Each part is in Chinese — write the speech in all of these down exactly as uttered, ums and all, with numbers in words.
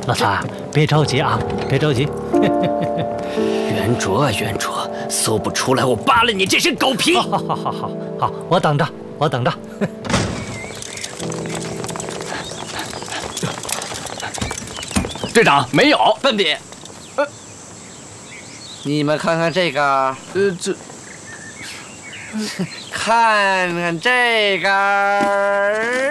老三，别着急啊，别着急。 袁卓啊，袁卓，搜不出来，我扒了你这身狗皮！ 好好好好好，我等着，我等着。 队长，没有笨笔。呃，你们看看这个， 呃，这， 看看这个，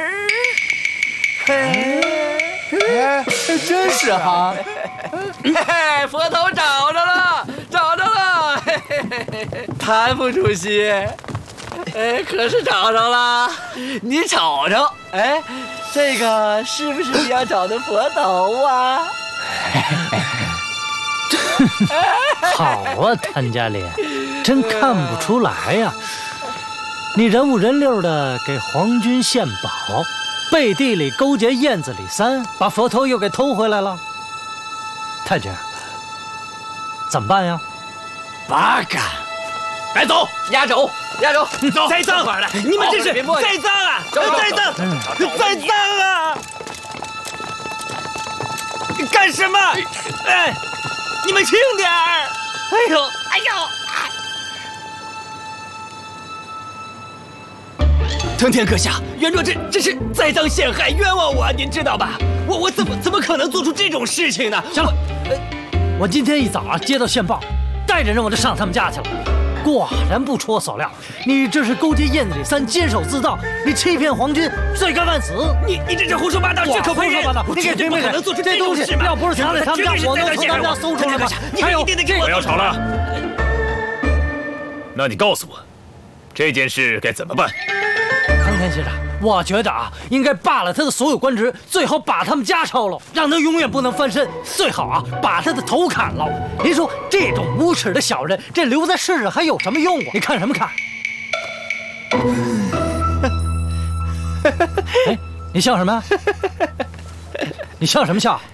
嘿， 真是哈！ 嘿嘿，佛头找着了，找着了，嘿嘿嘿，谭副主席，哎，可是找着了，你瞅瞅，哎，这个是不是你要找的佛头啊？ 好啊，谭家里，真看不出来呀、啊！你人五人六的给皇军献宝，背地里勾结燕子李三，把佛头又给偷回来了。太君，怎么办呀？ 八嘎！ 来走，压轴，压轴，走， 栽赃！你们这是栽赃啊！栽赃！栽赃啊！干什么？哎，你们轻点儿！哎呦，哎呦！藤田阁下，袁卓这这是栽赃陷害，冤枉我，您知道吧？我我怎么怎么可能做出这种事情呢？ 行了，呃，我今天一早啊接到线报，带着人我就上他们家去了。果然不出我所料，你这是勾结燕子李三，监守自盗，你欺骗皇军，罪该万死。 你你这是胡说八道，血口喷人！ 你给绝不可能做出这东西，要不是藏在他们家，我能从他们家搜出来吗？ 还有这个， 不要吵了。那你告诉我，这件事该怎么办？ 藤田学长，我觉得啊，应该罢了他的所有官职，最好把他们家抄了，让他永远不能翻身。最好啊，把他的头砍了。您说这种无耻的小人，这留在世上还有什么用啊？你看什么看？哎，你笑什么？你笑什么笑？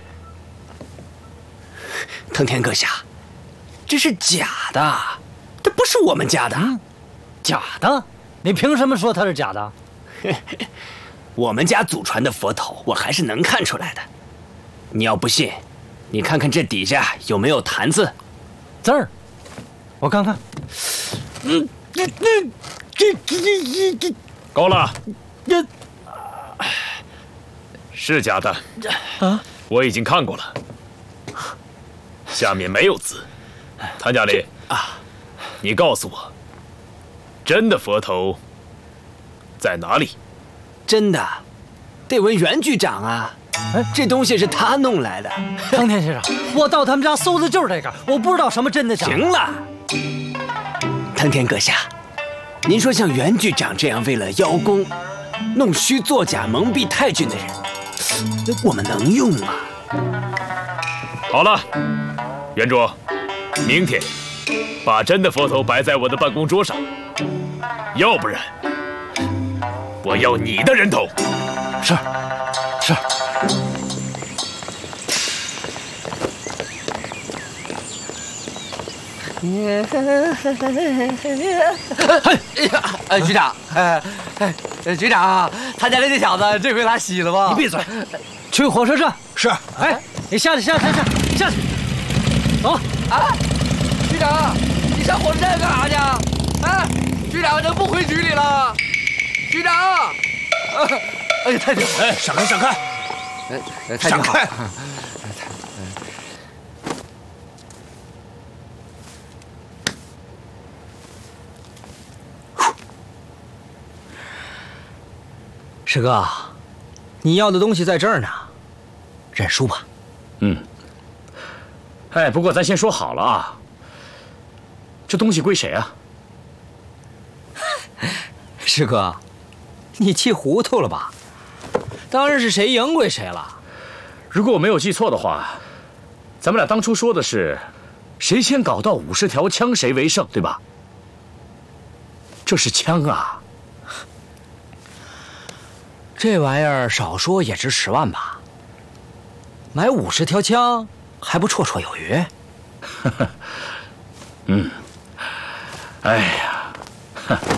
藤田阁下，这是假的，这不是我们家的。 嗯，假的？你凭什么说它是假的？ 我们家祖传的佛头，我还是能看出来的。你要不信，你看看这底下有没有坛字字儿，我看看。嗯，这这这这这够了， 这是假的啊！ 我已经看过了，下面没有字。谭家里啊，你告诉我，真的佛头在哪里？ 真的，得问袁局长啊。哎，这东西是他弄来的。 藤田先生，我到他们家搜的就是这个，我不知道什么真的假的。 行了，藤田阁下，您说像袁局长这样为了邀功，弄虚作假蒙蔽太君的人，我们能用吗？ 好了，袁卓，明天把真的佛头摆在我的办公桌上，要不然我要你的人头。 是，是。 哎呀，哎，局长，哎哎，局长，他家里这小子这回拉稀了吧？ 你闭嘴！去火车站。 是。 哎，你下去，下去，下去，下去。走。 啊，局长，你上火车站干啥去？哎，局长，怎么不回局里了？局长。哎，太君， 哎，闪开，闪开！ 哎，太君好。 师哥，你要的东西在这儿呢，认输吧。 嗯。哎，不过咱先说好了啊，这东西归谁啊？ 师哥，你气糊涂了吧？当然是谁赢归谁了。 如果我没有记错的话，咱们俩当初说的是，谁先搞到五十条枪谁为胜，对吧？这是枪啊！ 这玩意儿少说也值十万吧？买五十条枪还不绰绰有余？ 嗯，哎呀，